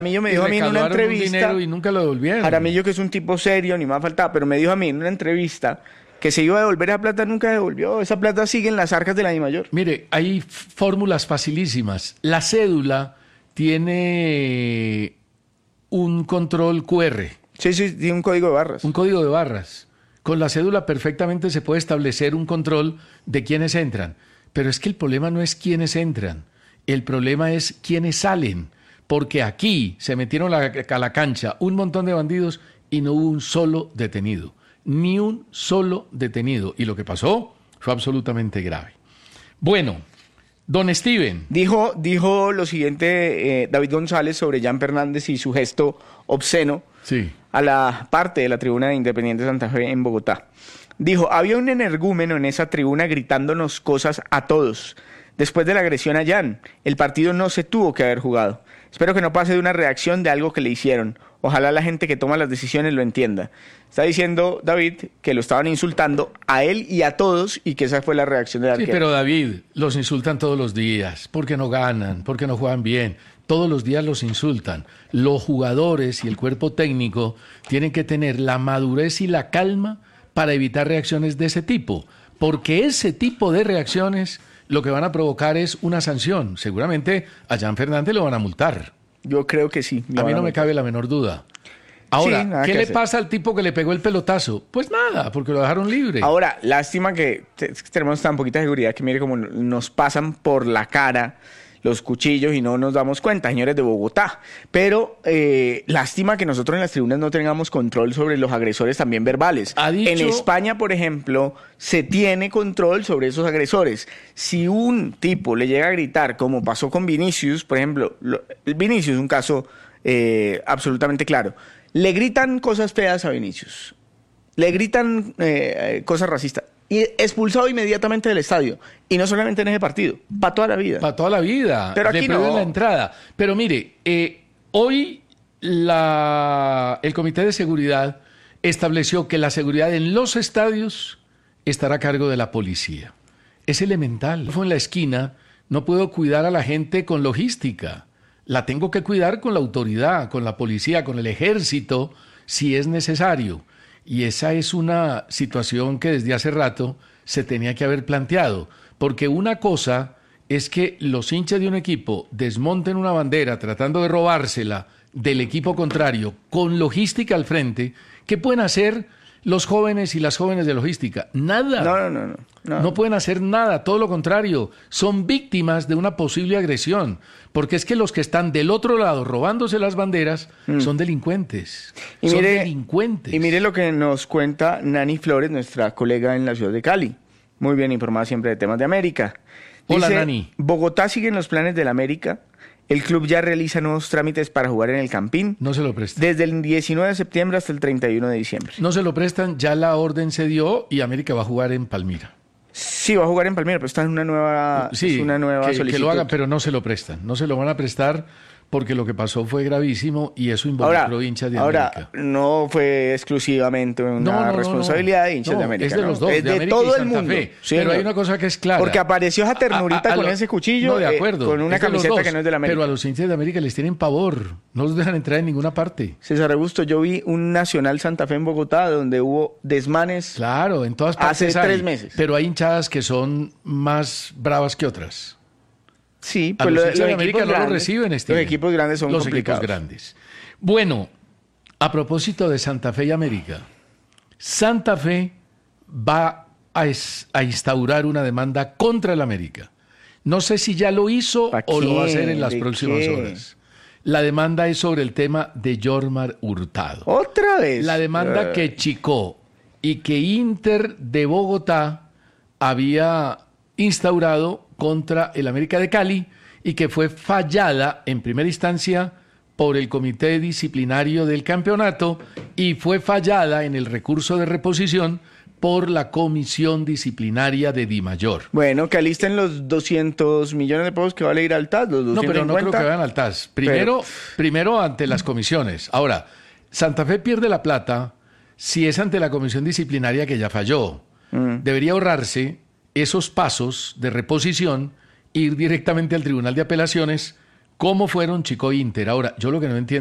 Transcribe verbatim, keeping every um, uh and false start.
Jaramillo me y dijo a mí en una recaudaron un entrevista, dinero y nunca lo devolvieron. Jaramillo, que es un tipo serio, ni más faltaba, pero me dijo a mí en una entrevista que se iba a devolver esa plata, nunca devolvió. Esa plata sigue en las arcas de la DIMAYOR. Mire, hay f- fórmulas facilísimas. La cédula tiene un control Q R, Sí, sí, tiene un código de barras. un código de barras. Con la cédula perfectamente se puede establecer un control de quiénes entran. Pero es que el problema no es quiénes entran, el problema es quiénes salen. Porque aquí se metieron la- a la cancha un montón de bandidos y no hubo un solo detenido. Ni un solo detenido. Y lo que pasó fue absolutamente grave. Bueno, don Steven. Dijo, dijo lo siguiente eh, David González sobre Jan Fernández y su gesto obsceno Sí. a la parte de la tribuna de Independiente Santa Fe en Bogotá. Dijo, había un energúmeno en esa tribuna gritándonos cosas a todos. Después de la agresión a Jan, el partido no se tuvo que haber jugado. Espero que no pase de una reacción de algo que le hicieron. Ojalá la gente que toma las decisiones lo entienda. Está diciendo David que lo estaban insultando a él y a todos y que esa fue la reacción del Sí, arquero. pero David, los insultan todos los días, porque no ganan, porque no juegan bien. Todos los días los insultan. Los jugadores y el cuerpo técnico tienen que tener la madurez y la calma para evitar reacciones de ese tipo, porque ese tipo de reacciones lo que van a provocar es una sanción. Seguramente a Jan Fernández lo van a multar. Yo creo que sí. A mí no me cabe la menor duda. Ahora, Sí, nada ¿qué que le hacer. pasa al tipo que le pegó el pelotazo? Pues nada, porque lo dejaron libre. Ahora, lástima que te- tenemos tan poquita seguridad que mire cómo nos pasan por la cara los cuchillos y no nos damos cuenta, señores de Bogotá. Pero eh, lástima que nosotros en las tribunas no tengamos control sobre los agresores también verbales. Ha dicho- En España, por ejemplo, se tiene control sobre esos agresores. Si un tipo le llega a gritar, como pasó con Vinicius, por ejemplo, lo- Vinicius es un caso eh, absolutamente claro. Le gritan cosas feas a Vinicius. Le gritan eh, eh, cosas racistas. Y expulsado inmediatamente del estadio. Y no solamente en ese partido, para toda la vida. Para toda la vida. Pero Le aquí prohíben no. la entrada. Pero mire, eh, hoy la, el Comité de Seguridad estableció que la seguridad en los estadios estará a cargo de la policía. Es elemental. Fue en la esquina, no puedo cuidar a la gente con logística. La tengo que cuidar con la autoridad, con la policía, con el ejército, si es necesario. Y esa es una situación que desde hace rato se tenía que haber planteado. Porque una cosa es que los hinchas de un equipo desmonten una bandera tratando de robársela del equipo contrario con logística al frente. ¿Qué pueden hacer los jóvenes y las jóvenes de logística? Nada. No, no, no, no. No, No pueden hacer nada, todo lo contrario. Son víctimas de una posible agresión. Porque es que los que están del otro lado robándose las banderas son delincuentes. Y son mire, delincuentes. y mire lo que nos cuenta Nani Flores, nuestra colega en la ciudad de Cali. Muy bien informada siempre de temas de América. Hola, Dice, Nani. Bogotá sigue en los planes del América. El club ya realiza nuevos trámites para jugar en el Campín. No se lo prestan. Desde el diecinueve de septiembre hasta el treinta y uno de diciembre. No se lo prestan, ya la orden se dio y América va a jugar en Palmira. Sí, va a jugar en Palmira, pero está en una nueva, Sí, es una nueva que, solicitud. que lo haga, pero no se lo prestan. No se lo van a prestar porque lo que pasó fue gravísimo y eso involucró Ahora, hinchas de ahora América. no fue exclusivamente una No, no, no, responsabilidad no. de hinchas No, de América. es de ¿no? los dos, es de de, América y todo el Santa mundo. Fe. Sí, Pero no. hay una cosa que es clara. Porque apareció esa ternurita A- a- a con lo- ese cuchillo no, de eh, acuerdo, con una es de los camiseta dos, que no es de la América. Pero a los hinchas de América les tienen pavor. No los dejan entrar en ninguna parte. César Augusto, yo vi un Nacional Santa Fe en Bogotá donde hubo desmanes. Claro, en todas partes Hace hay, tres meses. Pero hay hinchadas que son más bravas que otras. Sí, A pues los lo- hinchas los de América equipos no lo grandes- reciben, Steven. Los equipos grandes son Los complicados. equipos grandes. Bueno, a propósito de Santa Fe y América, Santa Fe va a, es- a instaurar una demanda contra el América. No sé si ya lo hizo ¿Pa o lo va a quién? hacer en las ¿De próximas qué? horas. La demanda es sobre el tema de Yormar Hurtado. Otra vez. La demanda Eh, que Chicó y que Inter de Bogotá había instaurado contra el América de Cali y que fue fallada en primera instancia por el Comité Disciplinario del Campeonato y fue fallada en el recurso de reposición por la Comisión Disciplinaria de DIMAYOR. Bueno, que alisten los doscientos millones de pesos que vale ir al T A S, los No, pero no creo doscientos cincuenta. que vayan al T A S. Primero, primero ante las comisiones. Ahora, Santa Fe pierde la plata si es ante la comisión disciplinaria que ya falló. Mm. Debería ahorrarse esos pasos de reposición, ir directamente al Tribunal de Apelaciones ¿Cómo fueron Chico e Inter? Ahora, yo lo que no entiendo